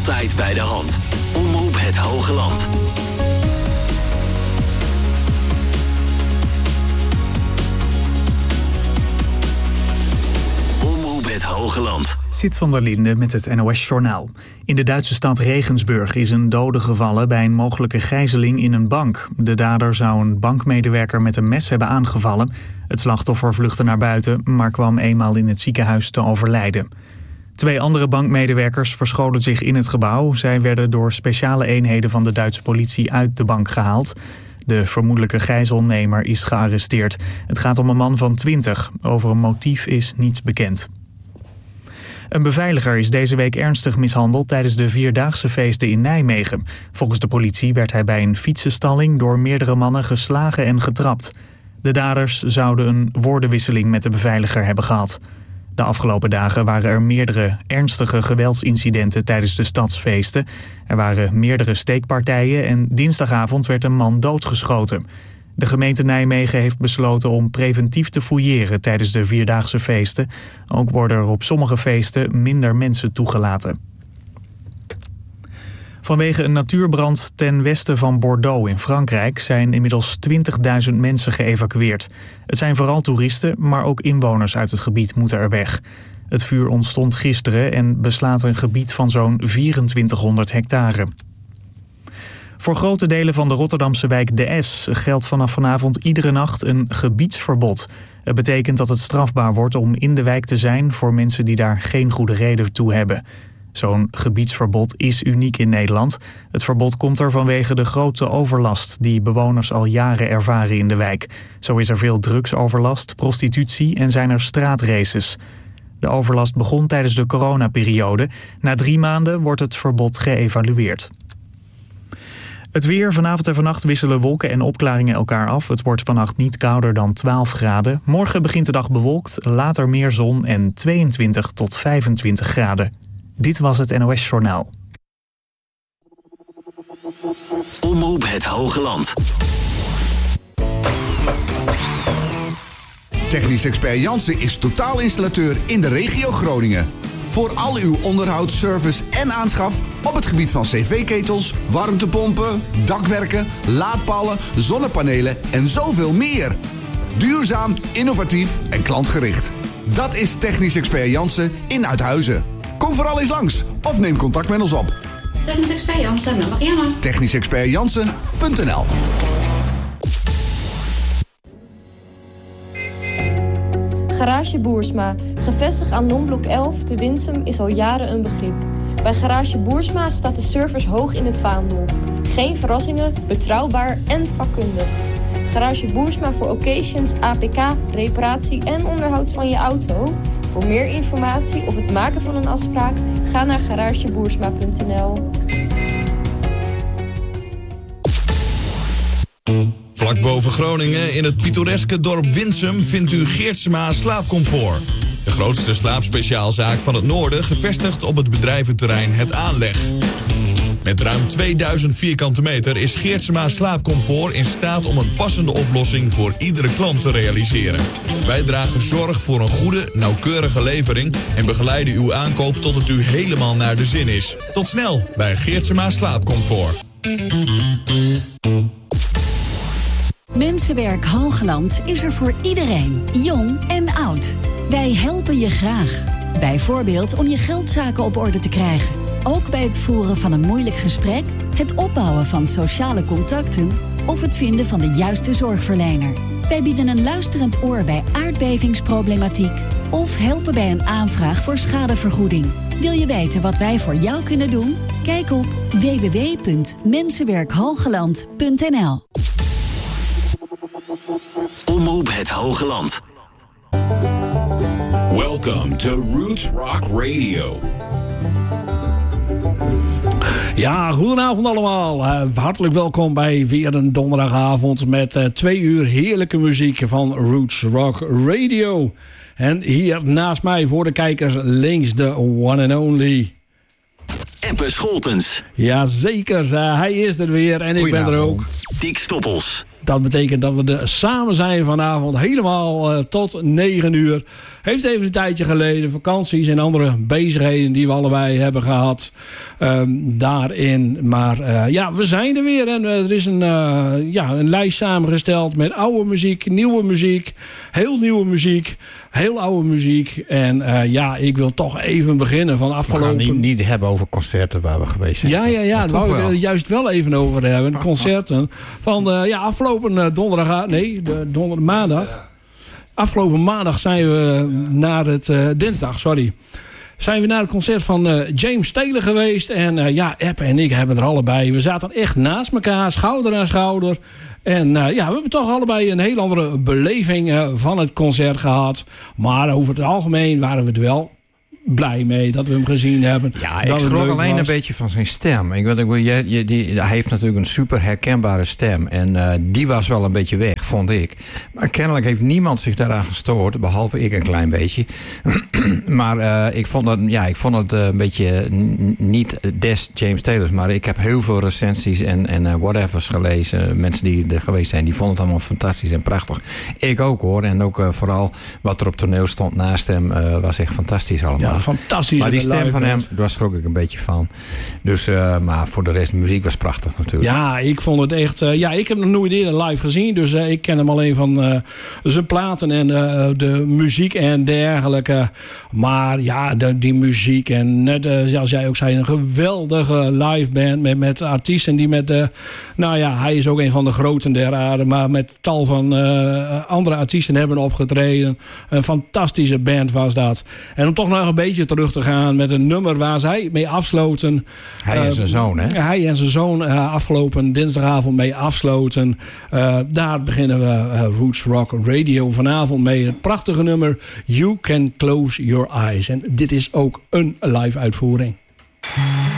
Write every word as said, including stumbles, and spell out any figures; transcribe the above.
Altijd bij de hand. Omroep Het Hoge Land. Omroep Het Hoge Land. Sid van der Linde met het N O S-journaal. In de Duitse stad Regensburg is een dode gevallen bij een mogelijke gijzeling in een bank. De dader zou een bankmedewerker met een mes hebben aangevallen. Het slachtoffer vluchtte naar buiten, maar kwam eenmaal in het ziekenhuis te overlijden. Twee andere bankmedewerkers verscholen zich in het gebouw. Zij werden door speciale eenheden van de Duitse politie uit de bank gehaald. De vermoedelijke gijzelnemer is gearresteerd. Het gaat om een man van twintig. Over een motief is niets bekend. Een beveiliger is deze week ernstig mishandeld tijdens de Vierdaagse feesten in Nijmegen. Volgens de politie werd hij bij een fietsenstalling door meerdere mannen geslagen en getrapt. De daders zouden een woordenwisseling met de beveiliger hebben gehad. De afgelopen dagen waren er meerdere ernstige geweldsincidenten tijdens de stadsfeesten. Er waren meerdere steekpartijen en dinsdagavond werd een man doodgeschoten. De gemeente Nijmegen heeft besloten om preventief te fouilleren tijdens de Vierdaagse feesten. Ook worden er op sommige feesten minder mensen toegelaten. Vanwege een natuurbrand ten westen van Bordeaux in Frankrijk zijn inmiddels twintigduizend mensen geëvacueerd. Het zijn vooral toeristen, maar ook inwoners uit het gebied moeten er weg. Het vuur ontstond gisteren en beslaat een gebied van zo'n vierentwintighonderd hectare. Voor grote delen van de Rotterdamse wijk De Es geldt vanaf vanavond iedere nacht een gebiedsverbod. Het betekent dat het strafbaar wordt om in de wijk te zijn voor mensen die daar geen goede reden toe hebben. Zo'n gebiedsverbod is uniek in Nederland. Het verbod komt er vanwege de grote overlast die bewoners al jaren ervaren in de wijk. Zo is er veel drugsoverlast, prostitutie en zijn er straatraces. De overlast begon tijdens de coronaperiode. Na drie maanden wordt het verbod geëvalueerd. Het weer. Vanavond en vannacht wisselen wolken en opklaringen elkaar af. Het wordt vannacht niet kouder dan twaalf graden. Morgen begint de dag bewolkt, later meer zon en tweeëntwintig tot vijfentwintig graden. Dit was het N O S-journaal. Omroep Het Hoge Land. Technisch Expert Jansen is totaalinstallateur in de regio Groningen. Voor al uw onderhoud, service en aanschaf op het gebied van cv-ketels, warmtepompen, dakwerken, laadpalen, zonnepanelen en zoveel meer. Duurzaam, innovatief en klantgericht. Dat is Technisch Expert Jansen in Uithuizen. Kom vooral eens langs of neem contact met ons op. Technisch Expert Jansen, met Marianne. technisch expert jansen punt n l. Garage Boersma, gevestigd aan Lombok elf te Winsum, is al jaren een begrip. Bij Garage Boersma staat de service hoog in het vaandel. Geen verrassingen, betrouwbaar en vakkundig. Garage Boersma voor occasions, A P K, reparatie en onderhoud van je auto. Voor meer informatie of het maken van een afspraak, ga naar garage boersma punt n l. Vlak boven Groningen, in het pittoreske dorp Winsum, vindt u Geertsma Slaapcomfort. De grootste slaapspeciaalzaak van het noorden, gevestigd op het bedrijventerrein Het Aanleg. Met ruim tweeduizend vierkante meter is Geertsma Slaapcomfort in staat om een passende oplossing voor iedere klant te realiseren. Wij dragen zorg voor een goede, nauwkeurige levering en begeleiden uw aankoop tot het u helemaal naar de zin is. Tot snel bij Geertsma Slaapcomfort. Mensenwerk Hoogland is er voor iedereen, jong en oud. Wij helpen je graag. Bijvoorbeeld om je geldzaken op orde te krijgen. Ook bij het voeren van een moeilijk gesprek, het opbouwen van sociale contacten of het vinden van de juiste zorgverlener. Wij bieden een luisterend oor bij aardbevingsproblematiek of helpen bij een aanvraag voor schadevergoeding. Wil je weten wat wij voor jou kunnen doen? Kijk op w w w punt mensenwerkhogeland punt n l. Omroep Het Hoge Land. Welcome to Roots Rock Radio. Ja, goedenavond allemaal. Uh, hartelijk welkom bij weer een donderdagavond met uh, twee uur heerlijke muziek van Roots Rock Radio. En hier naast mij voor de kijkers links de one and only... Eppe Scholtens. Jazeker, uh, hij is er weer en ik ben er ook. Dick Stoppels. Dat betekent dat we er samen zijn vanavond. Helemaal uh, tot negen uur. Heeft even een tijdje geleden. Vakanties en andere bezigheden die we allebei hebben gehad. Um, daarin. Maar uh, ja, we zijn er weer. En uh, er is een, uh, ja, een lijst samengesteld met oude muziek, nieuwe muziek. Heel nieuwe muziek. Heel oude muziek. En uh, ja, ik wil toch even beginnen van afgelopen... We gaan niet, niet hebben over concerten waar we geweest zijn. Ja, ja, ja. Daar wou ik er juist wel even over hebben. Concerten van de, ja, afgelopen uh, donderdag... Nee, de donderdag, maandag. Afgelopen maandag zijn we naar het... Uh, dinsdag, sorry. Zijn we naar het concert van uh, James Taylor geweest. En uh, ja, Eppe en ik hebben er allebei. We zaten echt naast elkaar, schouder aan schouder. En uh, ja, we hebben toch allebei een heel andere beleving uh, van het concert gehad. Maar over het algemeen waren we het wel blij mee dat we hem gezien hebben. Ja, ik schrok alleen was. een beetje van zijn stem. Ik weet, ik, je, je, die, hij heeft natuurlijk een super herkenbare stem. En uh, die was wel een beetje weg, vond ik. Maar kennelijk heeft niemand zich daaraan gestoord. Behalve ik een klein beetje. maar uh, ik vond het, ja, ik vond het uh, een beetje n- niet des James Taylors. Maar ik heb heel veel recensies en, en uh, whatevers gelezen. Mensen die er geweest zijn, die vonden het allemaal fantastisch en prachtig. Ik ook hoor. En ook uh, vooral wat er op toneel stond naast hem uh, was echt fantastisch allemaal. Ja, fantastisch. Maar die stem van hem, daar schrok ik een beetje van. Dus, uh, maar voor de rest, de muziek was prachtig natuurlijk. Ja, ik vond het echt... Uh, ja, ik heb hem nog nooit eerder live gezien. Dus uh, ik ken hem alleen van uh, zijn platen en uh, de muziek en dergelijke. Maar ja, de, die muziek en net uh, zoals jij ook zei, een geweldige live band met, met artiesten die met... Uh, nou ja, hij is ook een van de groten der aarde, maar met tal van uh, andere artiesten hebben opgetreden. Een fantastische band was dat. En om toch nog een beetje terug te gaan met een nummer waar zij mee afsloten. Hij en uh, zijn zoon, hè? Hij en zijn zoon uh, afgelopen dinsdagavond mee afsloten. Uh, daar beginnen we uh, Roots Rock Radio vanavond mee. Het prachtige nummer You Can Close Your Eyes. En dit is ook een live uitvoering.